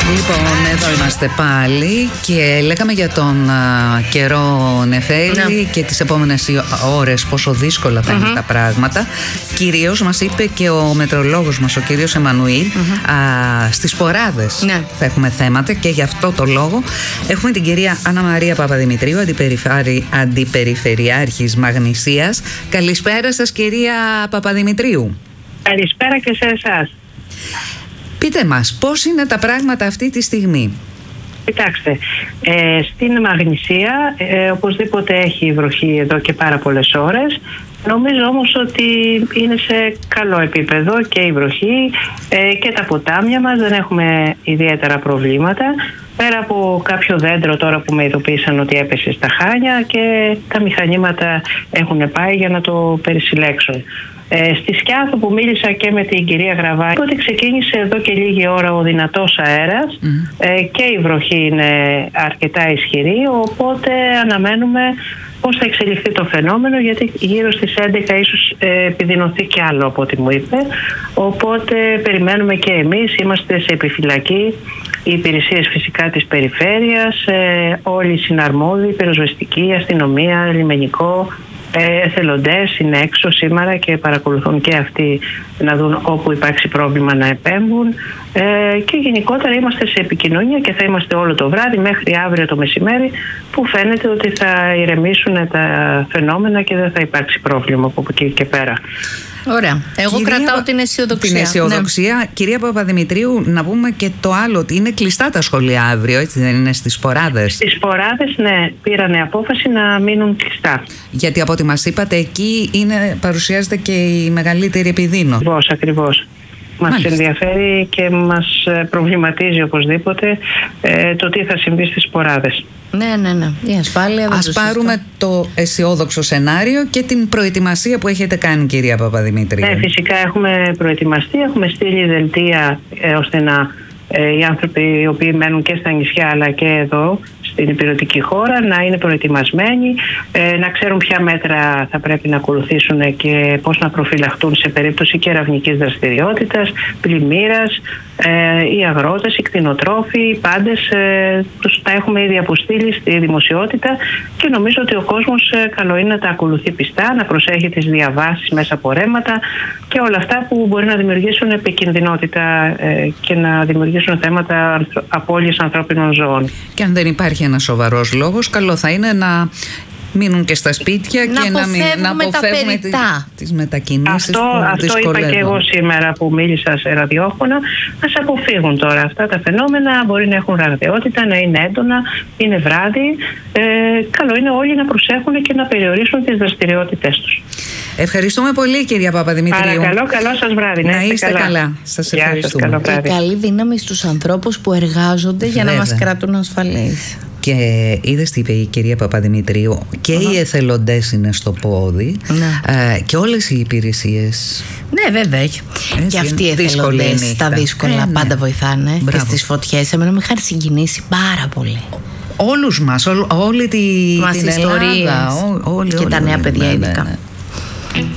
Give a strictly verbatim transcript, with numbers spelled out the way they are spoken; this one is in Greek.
Λοιπόν, εδώ είμαστε πάλι και λέγαμε για τον α, καιρό, Νεφέλη, ναι. και τις επόμενες ώρες πόσο δύσκολα θα mm-hmm. είναι τα πράγματα. Κυρίως μας είπε και ο μετεωρολόγος μας, ο κύριος Εμμανουήλ, mm-hmm. α, στις Ποράδες ναι. θα έχουμε θέματα και γι' αυτό το λόγο έχουμε την κυρία Άννα Μαρία Παπαδημητρίου, αντιπεριφερει... αντιπεριφερειάρχης Μαγνησίας. Καλησπέρα σας, κυρία Παπαδημητρίου. Καλησπέρα και σε εσάς. Πείτε μας, πώς είναι τα πράγματα αυτή τη στιγμή? Κοιτάξτε, ε, στην Μαγνησία ε, οπωσδήποτε έχει βροχή εδώ και πάρα πολλές ώρες. Νομίζω όμως ότι είναι σε καλό επίπεδο και η βροχή ε, και τα ποτάμια μας, δεν έχουμε ιδιαίτερα προβλήματα. Πέρα από κάποιο δέντρο τώρα που με ειδοποίησαν ότι έπεσε στα Χάνια και τα μηχανήματα έχουν πάει για να το περισυλλέξουν. Ε, στη Σκιάθο που μίλησα και με την κυρία Γραβάκη, ότι ξεκίνησε εδώ και λίγη ώρα ο δυνατός αέρας mm. ε, και η βροχή είναι αρκετά ισχυρή, οπότε αναμένουμε πώς θα εξελιχθεί το φαινόμενο, γιατί γύρω στις έντεκα ίσως ε, επιδεινωθεί κι άλλο από ό,τι μου είπε, οπότε περιμένουμε και εμείς, είμαστε σε επιφυλακή, οι υπηρεσίες φυσικά της περιφέρειας, ε, όλοι οι συναρμόδιοι, πυροσβεστική, αστυνομία, λιμενικό, εθελοντές είναι έξω σήμερα και παρακολουθούν και αυτοί να δουν όπου υπάρξει πρόβλημα να επέμβουν, ε, και γενικότερα είμαστε σε επικοινωνία και θα είμαστε όλο το βράδυ μέχρι αύριο το μεσημέρι, που φαίνεται ότι θα ηρεμήσουν τα φαινόμενα και δεν θα υπάρξει πρόβλημα από εκεί και πέρα. Ωραία. Εγώ κυρία... κρατάω την αισιοδοξία. Την αισιοδοξία. Ναι. Κυρία Παπαδημητρίου, να πούμε και το άλλο, ότι είναι κλειστά τα σχολεία αύριο, έτσι δεν είναι, στις Ποράδες? Στις Ποράδες, ναι, πήρανε απόφαση να μείνουν κλειστά. Γιατί από ό,τι μας είπατε, εκεί είναι, παρουσιάζεται και η μεγαλύτερη επιδείνωση. Ακριβώς, ακριβώς. Μας Μάλιστα. ενδιαφέρει και μας προβληματίζει οπωσδήποτε ε, το τι θα συμβεί στις Ποράδες. Ναι, ναι, ναι. Η ασφάλεια. Ας πάρουμε το αισιόδοξο σενάριο και την προετοιμασία που έχετε κάνει, κυρία Παπαδημητρίου. Ναι, φυσικά έχουμε προετοιμαστεί, έχουμε στείλει δελτία ε, ώστε να ε, οι άνθρωποι οι οποίοι μένουν και στα νησιά αλλά και εδώ στην υπηρετική χώρα να είναι προετοιμασμένοι, ε, να ξέρουν ποια μέτρα θα πρέπει να ακολουθήσουν και πώς να προφυλαχτούν σε περίπτωση κεραυνικής δραστηριότητας, πλημμύρας, ε, οι αγρότες, οι κτηνοτρόφοι, οι πάντες, ε, τους τα έχουμε ήδη αποστείλει στη δημοσιότητα και νομίζω ότι ο κόσμος ε, καλό είναι να τα ακολουθεί πιστά, να προσέχει τις διαβάσεις μέσα από ρέματα και όλα αυτά που μπορεί να δημιουργήσουν επικινδυνότητα ε, και να δημιουργήσουν θέματα απώλειας ανθρώπινων ζώων. Και αν δεν υπάρχει ένας σοβαρός λόγος, καλό θα είναι να μείνουν και στα σπίτια να και να, μην, να αποφεύγουμε τις, τις μετακινήσεις. Αυτό, αυτό είπα και εγώ σήμερα που μίλησα σε ραδιόφωνα. Ας αποφύγουν τώρα αυτά τα φαινόμενα. Μπορεί να έχουν ραγδαιότητα, να είναι έντονα, είναι βράδυ. Ε, καλό είναι όλοι να προσέχουν και να περιορίσουν τις δραστηριότητες τους. Ευχαριστούμε πολύ, κυρία Παπαδημητρίου. Παρακαλώ, καλό σας βράδυ. Να είστε, είστε καλά. καλά. Σας ευχαριστούμε. Σας, καλό και καλή δύναμη στους ανθρώπους που εργάζονται Βέβαια. για να μας κρατούν ασφαλείς. Και είδες τι είπε η κυρία Παπαδημητρίου, και uh-huh. οι εθελοντές είναι στο πόδι, uh, και όλες οι υπηρεσίες. Ναι, βέβαια. Έτσι, και αυτοί οι εθελοντές στα δύσκολα ε, ναι. πάντα βοηθάνε. Μπράβο. Και στις φωτιές. Εμένα με είχαν συγκινήσει πάρα πολύ. Όλους μας, ό, όλη τη, μας την ιστορίες Ελλάδα. Ό, όλη, και όλη, τα νέα όλη, παιδιά ναι, ειδικά. Ναι, ναι.